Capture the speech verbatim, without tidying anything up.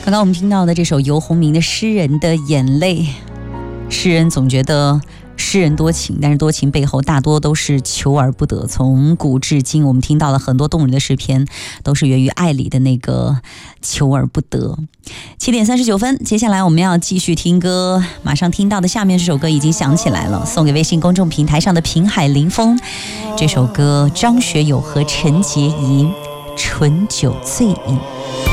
刚刚我们听到的这首游鸿明的《诗人的眼泪》，诗人总觉得诗人多情，但是多情背后大多都是求而不得。从古至今，我们听到了很多动人的诗篇，都是源于爱里的那个求而不得。七点三十九分，接下来我们要继续听歌，马上听到的下面这首歌已经响起来了，送给微信公众平台上的平海林风。这首歌张学友和陈洁仪《醇酒醉饮》。